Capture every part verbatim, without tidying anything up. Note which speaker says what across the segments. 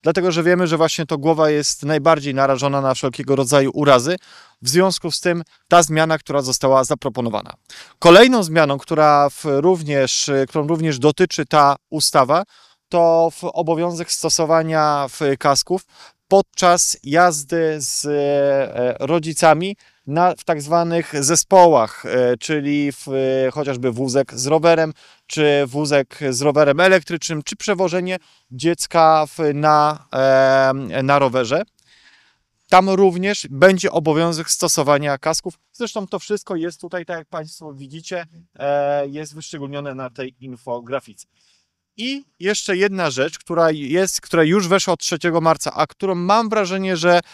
Speaker 1: dlatego że wiemy, że właśnie to głowa jest najbardziej narażona na wszelkiego rodzaju urazy. W związku z tym ta zmiana, która została zaproponowana. Kolejną zmianą, która w również, którą również dotyczy ta ustawa, to w obowiązek stosowania w kasków podczas jazdy z rodzicami na, w tak zwanych zespołach, czyli w, chociażby wózek z rowerem, czy wózek z rowerem elektrycznym, czy przewożenie dziecka w, na, na rowerze. Tam również będzie obowiązek stosowania kasków. Zresztą to wszystko jest tutaj, tak jak Państwo widzicie, jest wyszczególnione na tej infografice. I jeszcze jedna rzecz, która jest, która już weszła od trzeciego marca, a którą mam wrażenie, że e,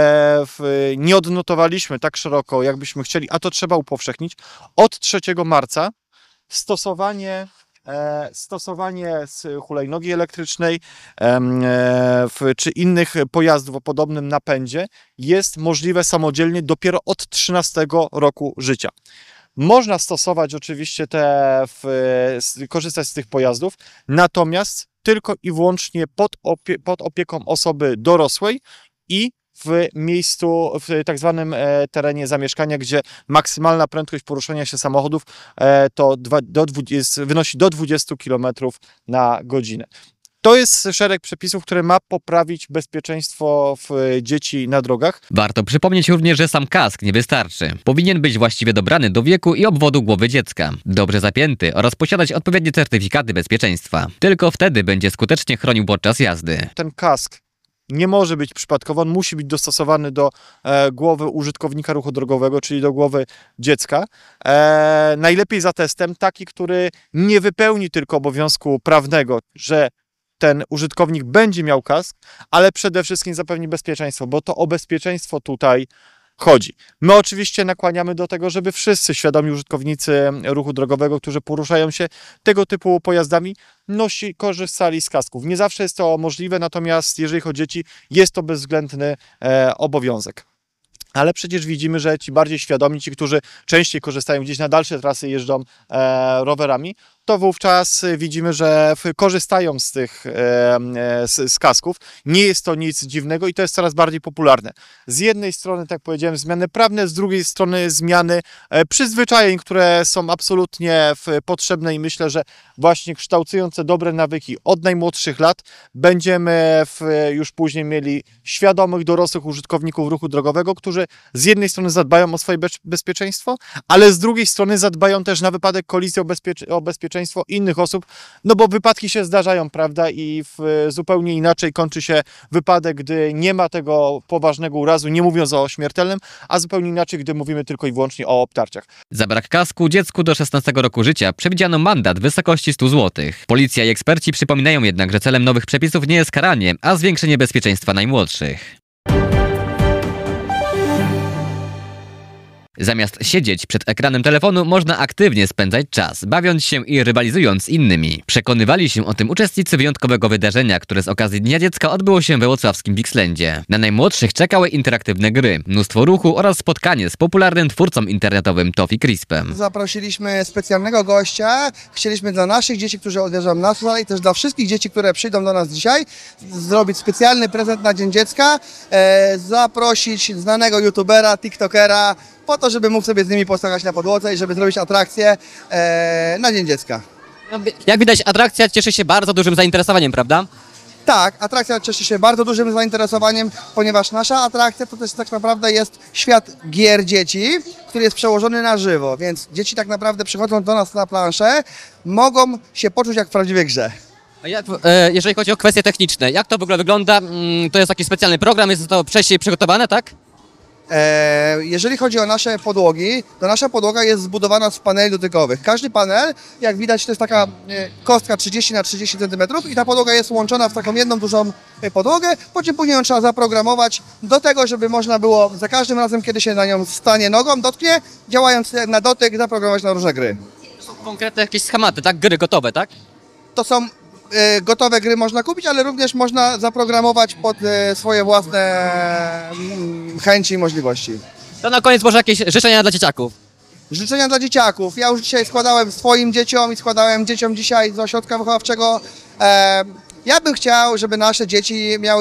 Speaker 1: w, nie odnotowaliśmy tak szeroko, jakbyśmy chcieli, a to trzeba upowszechnić. Od trzeciego marca stosowanie, e, stosowanie z hulajnogi elektrycznej e, w, czy innych pojazdów o podobnym napędzie jest możliwe samodzielnie dopiero od trzynastego roku życia. Można stosować oczywiście te, w, korzystać z tych pojazdów, natomiast tylko i wyłącznie pod, opie, pod opieką osoby dorosłej i w miejscu, w tak zwanym terenie zamieszkania, gdzie maksymalna prędkość poruszania się samochodów to do dwudziestu, wynosi do dwudziestu kilometrów na godzinę. To jest szereg przepisów, które ma poprawić bezpieczeństwo w dzieci na drogach.
Speaker 2: Warto przypomnieć również, że sam kask nie wystarczy. Powinien być właściwie dobrany do wieku i obwodu głowy dziecka, dobrze zapięty oraz posiadać odpowiednie certyfikaty bezpieczeństwa. Tylko wtedy będzie skutecznie chronił podczas jazdy.
Speaker 1: Ten kask nie może być przypadkowy, on musi być dostosowany do e, głowy użytkownika ruchu drogowego, czyli do głowy dziecka. E, najlepiej za testem taki, który nie wypełni tylko obowiązku prawnego, że ten użytkownik będzie miał kask, ale przede wszystkim zapewni bezpieczeństwo, bo to o bezpieczeństwo tutaj chodzi. My oczywiście nakłaniamy do tego, żeby wszyscy świadomi użytkownicy ruchu drogowego, którzy poruszają się tego typu pojazdami, nosi, korzystali z kasków. Nie zawsze jest to możliwe, natomiast jeżeli chodzi o dzieci, jest to bezwzględny e, obowiązek. Ale przecież widzimy, że ci bardziej świadomi, ci, którzy częściej korzystają gdzieś na dalsze trasy, jeżdżą e, rowerami, to wówczas widzimy, że korzystają z tych e, z, z kasków. Nie jest to nic dziwnego i to jest coraz bardziej popularne. Z jednej strony, tak jak powiedziałem, zmiany prawne, z drugiej strony zmiany e, przyzwyczajeń, które są absolutnie w, potrzebne i myślę, że właśnie kształtujące dobre nawyki od najmłodszych lat będziemy w, już później mieli świadomych, dorosłych użytkowników ruchu drogowego, którzy z jednej strony zadbają o swoje bezpieczeństwo, ale z drugiej strony zadbają też na wypadek kolizji o, bezpiecze o bezpieczeństwo innych osób, no bo wypadki się zdarzają, prawda, i w, zupełnie inaczej kończy się wypadek, gdy nie ma tego poważnego urazu, nie mówiąc o śmiertelnym, a zupełnie inaczej, gdy mówimy tylko i wyłącznie o obtarciach.
Speaker 2: Za brak kasku dziecku do szesnastego roku życia przewidziano mandat w wysokości stu złotych. Policja i eksperci przypominają jednak, że celem nowych przepisów nie jest karanie, a zwiększenie bezpieczeństwa najmłodszych. Zamiast siedzieć przed ekranem telefonu, można aktywnie spędzać czas, bawiąc się i rywalizując z innymi. Przekonywali się o tym uczestnicy wyjątkowego wydarzenia, które z okazji Dnia Dziecka odbyło się we włocławskim Bixlandzie. Na najmłodszych czekały interaktywne gry, mnóstwo ruchu oraz spotkanie z popularnym twórcą internetowym Tofi Crispem.
Speaker 3: Zaprosiliśmy specjalnego gościa. Chcieliśmy dla naszych dzieci, którzy odwiedzą nas tutaj, i też dla wszystkich dzieci, które przyjdą do nas dzisiaj, zrobić specjalny prezent na Dzień Dziecka, e, zaprosić znanego youtubera, tiktokera, po to, żeby mógł sobie z nimi poskakać na podłodze i żeby zrobić atrakcję e, na Dzień Dziecka.
Speaker 4: Jak widać, atrakcja cieszy się bardzo dużym zainteresowaniem, prawda?
Speaker 3: Tak, atrakcja cieszy się bardzo dużym zainteresowaniem, ponieważ nasza atrakcja to też tak naprawdę jest świat gier dzieci, który jest przełożony na żywo, więc dzieci tak naprawdę przychodząc do nas na planszę, mogą się poczuć jak w prawdziwej grze.
Speaker 4: A jak, e, jeżeli chodzi o kwestie techniczne, jak to w ogóle wygląda? To jest jakiś specjalny program, jest to wcześniej przygotowane, tak?
Speaker 3: E, jeżeli chodzi o nasze podłogi, to nasza podłoga jest zbudowana z paneli dotykowych. Każdy panel, jak widać, to jest taka e, kostka trzydzieści na trzydzieści centymetrów i ta podłoga jest łączona w taką jedną dużą e, podłogę, po czym później ją trzeba zaprogramować do tego, żeby można było za każdym razem, kiedy się na nią stanie nogą, dotknie, działając na dotyk, zaprogramować na różne gry.
Speaker 4: To są konkretne jakieś schematy, tak? Gry gotowe, tak?
Speaker 3: To są e, gotowe gry można kupić, ale również można zaprogramować pod e, swoje własne mm, chęci i możliwości.
Speaker 4: To na koniec może jakieś życzenia dla dzieciaków.
Speaker 3: Życzenia dla dzieciaków. Ja już dzisiaj składałem swoim dzieciom i składałem dzieciom dzisiaj z ośrodka wychowawczego. E, Ja bym chciał, żeby nasze dzieci miały